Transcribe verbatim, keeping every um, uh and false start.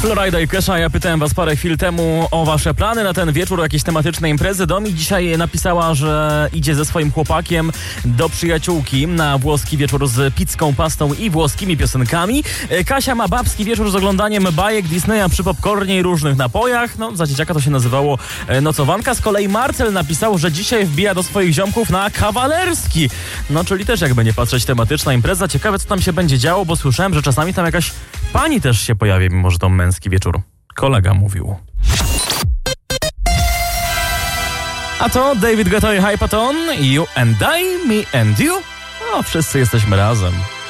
Florida i Kesha, ja pytałem was parę chwil temu o wasze plany na ten wieczór, jakieś tematyczne imprezy. Domi dzisiaj napisała, że idzie ze swoim chłopakiem do przyjaciółki na włoski wieczór z pizzką, pastą i włoskimi piosenkami. Kasia ma babski wieczór z oglądaniem bajek Disneya przy popcornie i różnych napojach. No, za dzieciaka to się nazywało nocowanka. Z kolei Marcel napisał, że dzisiaj wbija do swoich ziomków na kawalerski. No, czyli też jakby nie patrzeć tematyczna impreza. Ciekawe, co tam się będzie działo, bo słyszałem, że czasami tam jakaś pani też się pojawi, mimo że to męski wieczór. Kolega mówił. A to David Guetta i Hypaton, You and I, Me and You. No, wszyscy jesteśmy razem.